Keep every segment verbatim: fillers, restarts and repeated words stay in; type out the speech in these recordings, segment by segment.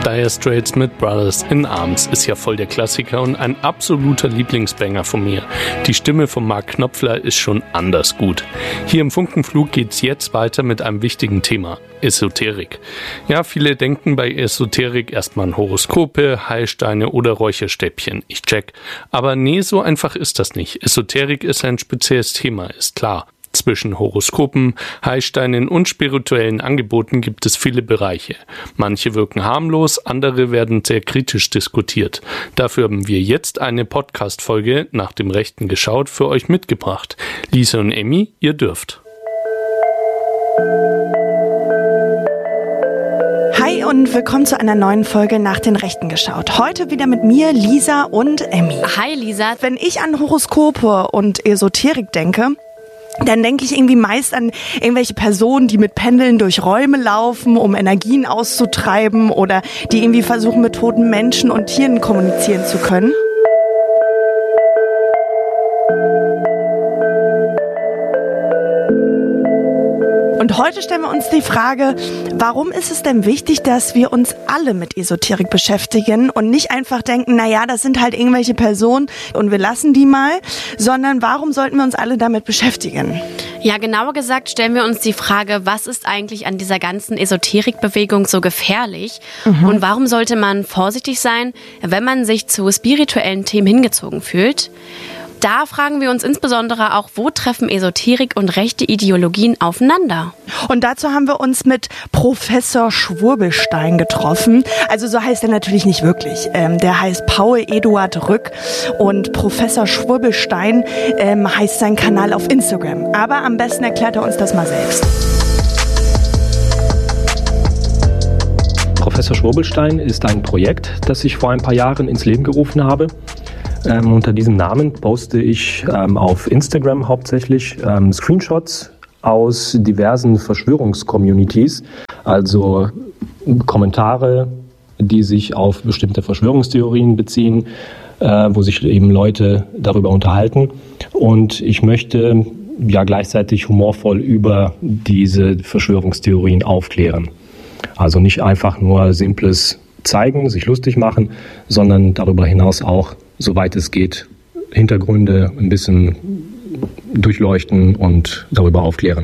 Dire Straits mit Brothers in Arms ist ja voll der Klassiker und ein absoluter Lieblingsbanger von mir. Die Stimme von Mark Knopfler ist schon anders gut. Hier im Funkenflug geht's jetzt weiter mit einem wichtigen Thema: Esoterik. Ja, viele denken bei Esoterik erstmal an Horoskope, Heilsteine oder Räucherstäbchen. Ich check. Aber nee, so einfach ist das nicht. Esoterik ist ein spezielles Thema, ist klar. Zwischen Horoskopen, Heilsteinen und spirituellen Angeboten gibt es viele Bereiche. Manche wirken harmlos, andere werden sehr kritisch diskutiert. Dafür haben wir jetzt eine Podcast-Folge nach dem Rechten geschaut für euch mitgebracht. Lisa und Emmy, ihr dürft. Hi und willkommen zu einer neuen Folge nach den Rechten geschaut. Heute wieder mit mir, Lisa und Emmy. Hi Lisa. Wenn ich an Horoskope und Esoterik denke, dann denke ich irgendwie meist an irgendwelche Personen, die mit Pendeln durch Räume laufen, um Energien auszutreiben oder die irgendwie versuchen, mit toten Menschen und Tieren kommunizieren zu können. Und heute stellen wir uns die Frage, warum ist es denn wichtig, dass wir uns alle mit Esoterik beschäftigen und nicht einfach denken, naja, das sind halt irgendwelche Personen und wir lassen die mal, sondern warum sollten wir uns alle damit beschäftigen? Ja, genauer gesagt stellen wir uns die Frage, was ist eigentlich an dieser ganzen Esoterikbewegung so gefährlich? Mhm. Und warum sollte man vorsichtig sein, wenn man sich zu spirituellen Themen hingezogen fühlt? Da fragen wir uns insbesondere auch, wo treffen Esoterik und rechte Ideologien aufeinander? Und dazu haben wir uns mit Professor Schwurbelstein getroffen. Also so heißt er natürlich nicht wirklich. Ähm, der heißt Paul Eduard Rück und Professor Schwurbelstein ähm, heißt sein Kanal auf Instagram. Aber am besten erklärt er uns das mal selbst. Professor Schwurbelstein ist ein Projekt, das ich vor ein paar Jahren ins Leben gerufen habe. Ähm, unter diesem Namen poste ich ähm, auf Instagram hauptsächlich ähm, Screenshots aus diversen Verschwörungscommunities, also Kommentare, die sich auf bestimmte Verschwörungstheorien beziehen, äh, wo sich eben Leute darüber unterhalten. Und ich möchte ja gleichzeitig humorvoll über diese Verschwörungstheorien aufklären. Also nicht einfach nur simples zeigen, sich lustig machen, sondern darüber hinaus auch, soweit es geht, Hintergründe ein bisschen durchleuchten und darüber aufklären.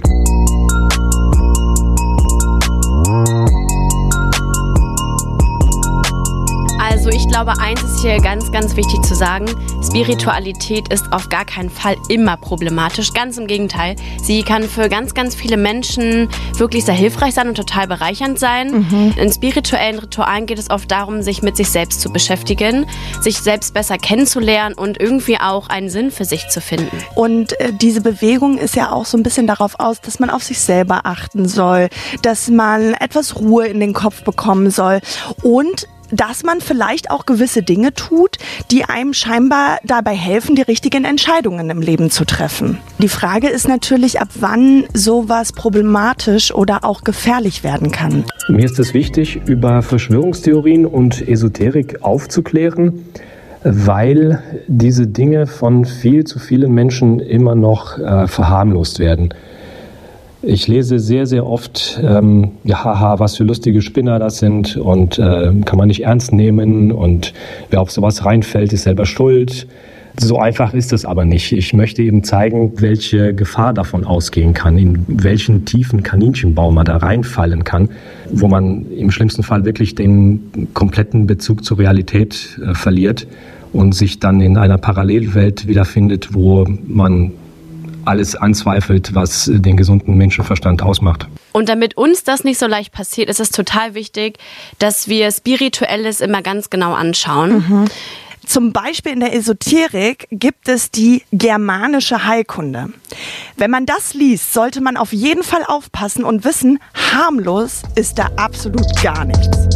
Also ich glaube, eins ist hier ganz, ganz wichtig zu sagen: Spiritualität ist auf gar keinen Fall immer problematisch. Ganz im Gegenteil. Sie kann für ganz, ganz viele Menschen wirklich sehr hilfreich sein und total bereichernd sein. Mhm. In spirituellen Ritualen geht es oft darum, sich mit sich selbst zu beschäftigen, sich selbst besser kennenzulernen und irgendwie auch einen Sinn für sich zu finden. Und äh, diese Bewegung ist ja auch so ein bisschen darauf aus, dass man auf sich selber achten soll, dass man etwas Ruhe in den Kopf bekommen soll und dass man vielleicht auch gewisse Dinge tut, die einem scheinbar dabei helfen, die richtigen Entscheidungen im Leben zu treffen. Die Frage ist natürlich, ab wann sowas problematisch oder auch gefährlich werden kann. Mir ist es wichtig, über Verschwörungstheorien und Esoterik aufzuklären, weil diese Dinge von viel zu vielen Menschen immer noch äh, verharmlost werden. Ich lese sehr, sehr oft, ähm, ja, haha, was für lustige Spinner das sind und äh, kann man nicht ernst nehmen und wer auf sowas reinfällt, ist selber schuld. So einfach ist es aber nicht. Ich möchte eben zeigen, welche Gefahr davon ausgehen kann, in welchen tiefen Kaninchenbaum man da reinfallen kann, wo man im schlimmsten Fall wirklich den kompletten Bezug zur Realität äh, verliert und sich dann in einer Parallelwelt wiederfindet, wo man alles anzweifelt, was den gesunden Menschenverstand ausmacht. Und damit uns das nicht so leicht passiert, ist es total wichtig, dass wir Spirituelles immer ganz genau anschauen. Mhm. Zum Beispiel in der Esoterik gibt es die germanische Heilkunde. Wenn man das liest, sollte man auf jeden Fall aufpassen und wissen, harmlos ist da absolut gar nichts.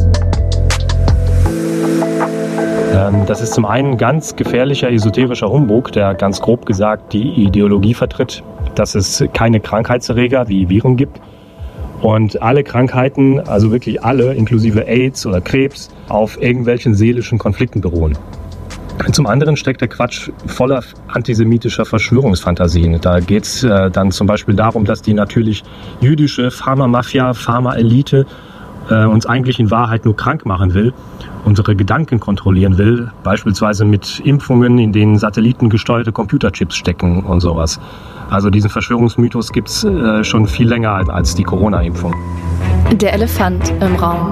Das ist zum einen ganz gefährlicher esoterischer Humbug, der ganz grob gesagt die Ideologie vertritt, dass es keine Krankheitserreger wie Viren gibt und alle Krankheiten, also wirklich alle, inklusive AIDS oder Krebs, auf irgendwelchen seelischen Konflikten beruhen. Zum anderen steckt der Quatsch voller antisemitischer Verschwörungsfantasien. Da geht es äh, dann zum Beispiel darum, dass die natürlich jüdische Pharma-Mafia, Pharma-Elite äh, uns eigentlich in Wahrheit nur krank machen will, unsere Gedanken kontrollieren will, beispielsweise mit Impfungen, in denen satellitengesteuerte Computerchips stecken und sowas. Also diesen Verschwörungsmythos gibt es äh, schon viel länger als die Corona-Impfung. Der Elefant im Raum.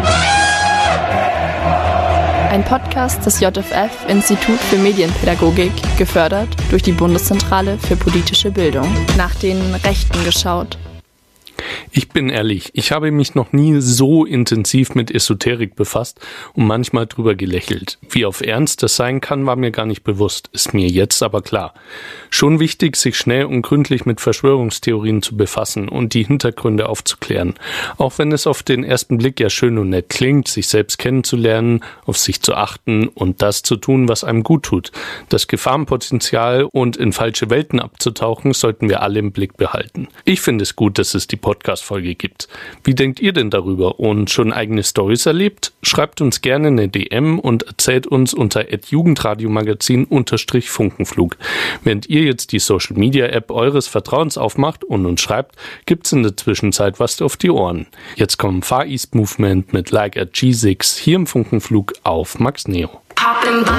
Ein Podcast des J F F Institut für Medienpädagogik, gefördert durch die Bundeszentrale für politische Bildung. Nach den Rechten geschaut. Ich bin ehrlich, ich habe mich noch nie so intensiv mit Esoterik befasst und manchmal drüber gelächelt. Wie auf Ernst das sein kann, war mir gar nicht bewusst, ist mir jetzt aber klar. Schon wichtig, sich schnell und gründlich mit Verschwörungstheorien zu befassen und die Hintergründe aufzuklären. Auch wenn es auf den ersten Blick ja schön und nett klingt, sich selbst kennenzulernen, auf sich zu achten und das zu tun, was einem gut tut. Das Gefahrenpotenzial und in falsche Welten abzutauchen, sollten wir alle im Blick behalten. Ich finde es gut, dass es die Podcast-Folge gibt. Wie denkt ihr denn darüber und schon eigene Storys erlebt? Schreibt uns gerne eine D M und erzählt uns unter at jugendradiomagazin unterstrich Funkenflug. Während ihr jetzt die Social-Media-App eures Vertrauens aufmacht und uns schreibt, gibt's in der Zwischenzeit was auf die Ohren. Jetzt kommen Far East Movement mit Like a G sechs hier im Funkenflug auf Max Neo. Popping